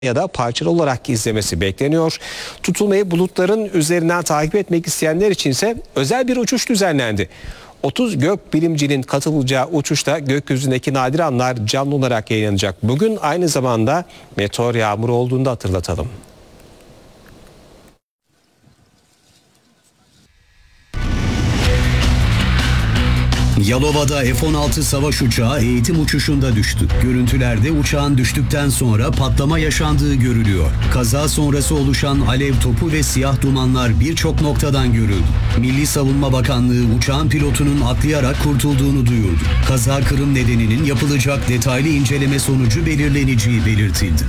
ya da parçalı olarak izlemesi bekleniyor. Tutulmayı bulutların üzerinden takip etmek isteyenler için ise özel bir uçuş düzenlendi. 30 gökbilimcinin katılacağı uçuşta gökyüzündeki nadir anlar canlı olarak yayınlanacak. Bugün aynı zamanda meteor yağmuru olduğunu da hatırlatalım. Yalova'da F-16 savaş uçağı eğitim uçuşunda düştü. Görüntülerde uçağın düştükten sonra patlama yaşandığı görülüyor. Kaza sonrası oluşan alev topu ve siyah dumanlar birçok noktadan görüldü. Milli Savunma Bakanlığı uçağın pilotunun atlayarak kurtulduğunu duyurdu. Kaza kırım nedeninin yapılacak detaylı inceleme sonucu belirleneceği belirtildi.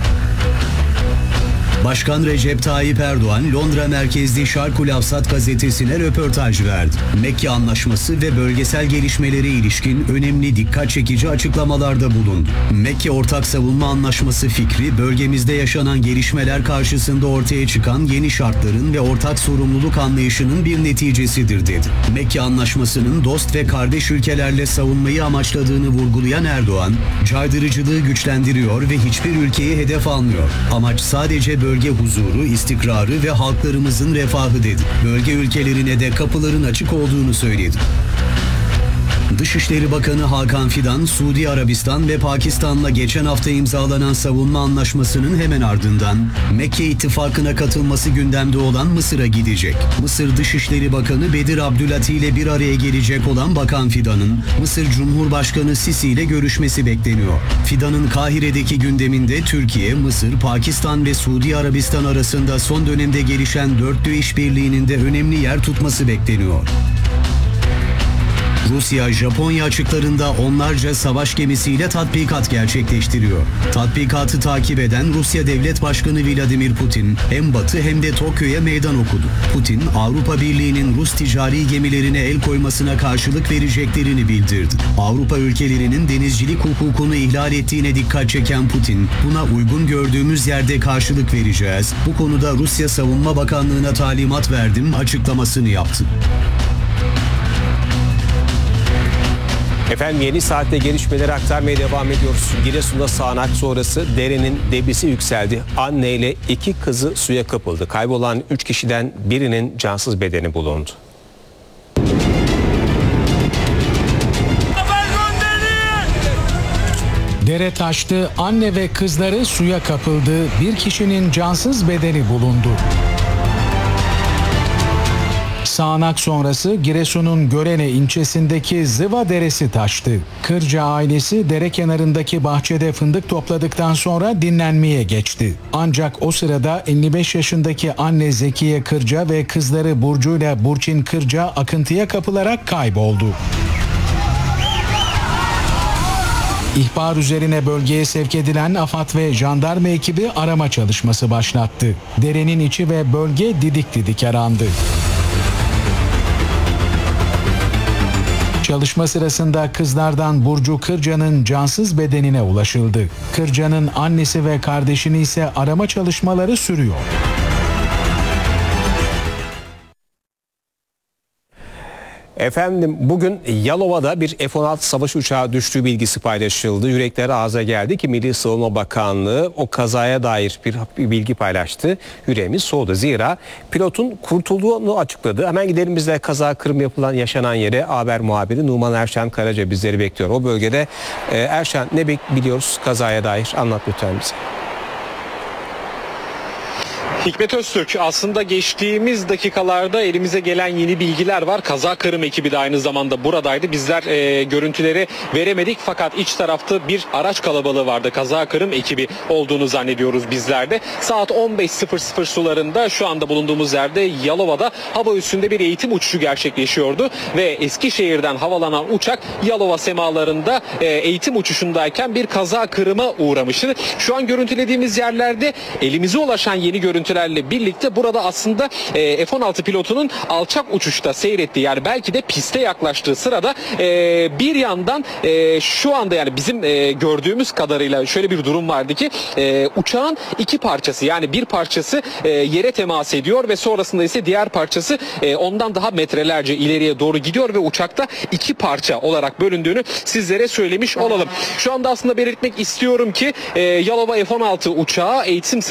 Başkan Recep Tayyip Erdoğan, Londra merkezli Şarkul Avsat gazetesine röportaj verdi. Mekke Anlaşması ve bölgesel gelişmelere ilişkin önemli dikkat çekici açıklamalarda bulundu. Mekke Ortak Savunma Anlaşması fikri, bölgemizde yaşanan gelişmeler karşısında ortaya çıkan yeni şartların ve ortak sorumluluk anlayışının bir neticesidir dedi. Mekke Anlaşması'nın dost ve kardeş ülkelerle savunmayı amaçladığını vurgulayan Erdoğan, caydırıcılığı güçlendiriyor ve hiçbir ülkeyi hedef almıyor. Amaç sadece bölge huzuru, istikrarı ve halklarımızın refahı dedi. Bölge ülkelerine de kapıların açık olduğunu söyledi. Dışişleri Bakanı Hakan Fidan, Suudi Arabistan ve Pakistan'la geçen hafta imzalanan savunma anlaşmasının hemen ardından Mekke ittifakına katılması gündemde olan Mısır'a gidecek. Mısır Dışişleri Bakanı Bedir Abdülati ile bir araya gelecek olan Bakan Fidan'ın Mısır Cumhurbaşkanı Sisi ile görüşmesi bekleniyor. Fidan'ın Kahire'deki gündeminde Türkiye, Mısır, Pakistan ve Suudi Arabistan arasında son dönemde gelişen dörtlü işbirliğinin de önemli yer tutması bekleniyor. Rusya, Japonya açıklarında onlarca savaş gemisiyle tatbikat gerçekleştiriyor. Tatbikatı takip eden Rusya Devlet Başkanı Vladimir Putin hem Batı hem de Tokyo'ya meydan okudu. Putin, Avrupa Birliği'nin Rus ticari gemilerine el koymasına karşılık vereceklerini bildirdi. Avrupa ülkelerinin denizcilik hukukunu ihlal ettiğine dikkat çeken Putin, buna uygun gördüğümüz yerde karşılık vereceğiz. Bu konuda Rusya Savunma Bakanlığı'na talimat verdim açıklamasını yaptı. Efendim yeni saatte gelişmeleri aktarmaya devam ediyoruz. Giresun'da sağanak sonrası derenin debisi yükseldi. Anne ile 2 kızı suya kapıldı. Kaybolan 3 kişiden birinin cansız bedeni bulundu. Dere taştı, anne ve kızları suya kapıldı. Bir kişinin cansız bedeni bulundu. Sağanak sonrası Giresun'un Görene ilçesindeki Zıva Deresi taştı. Kırca ailesi dere kenarındaki bahçede fındık topladıktan sonra dinlenmeye geçti. Ancak o sırada 55 yaşındaki anne Zekiye Kırca ve kızları Burcu ile Burçin Kırca akıntıya kapılarak kayboldu. İhbar üzerine bölgeye sevk edilen AFAD ve jandarma ekibi arama çalışması başlattı. Derenin içi ve bölge didik didik arandı. Çalışma sırasında kızlardan Burcu Kırca'nın cansız bedenine ulaşıldı. Kırca'nın annesi ve kardeşini ise arama çalışmaları sürüyor. Efendim bugün Yalova'da bir F-16 savaş uçağı düştüğü bilgisi paylaşıldı. Yürekler ağza geldi ki Milli Savunma Bakanlığı o kazaya dair bir bilgi paylaştı. Yüreğimiz soğudu. Zira pilotun kurtulduğunu açıkladı. Hemen gidelim biz de kaza kırım yaşanan yere. Haber muhabiri Numan Erşen Karaca bizleri bekliyor. O bölgede Erşen ne biliyoruz kazaya dair? Anlat lütfen bize. Hikmet Öztürk, aslında geçtiğimiz dakikalarda elimize gelen yeni bilgiler var. Kaza kırım ekibi de aynı zamanda buradaydı. Bizler görüntüleri veremedik fakat iç tarafta bir araç kalabalığı vardı. Kaza kırım ekibi olduğunu zannediyoruz bizler de. Saat 15.00 sularında şu anda bulunduğumuz yerde Yalova'da hava üstünde bir eğitim uçuşu gerçekleşiyordu. Ve Eskişehir'den havalanan uçak Yalova semalarında eğitim uçuşundayken bir kaza kırıma uğramıştı. Şu an görüntülediğimiz yerlerde elimize ulaşan yeni görüntüler görüntülerle birlikte burada aslında F-16 pilotunun alçak uçuşta seyrettiği, yani belki de piste yaklaştığı sırada bir yandan şu anda yani bizim gördüğümüz kadarıyla şöyle bir durum vardı ki uçağın iki parçası, yani bir parçası yere temas ediyor ve sonrasında ise diğer parçası ondan daha metrelerce ileriye doğru gidiyor ve uçakta iki parça olarak bölündüğünü sizlere söylemiş olalım. Şu anda aslında belirtmek istiyorum ki Yalova F-16 uçağı eğitim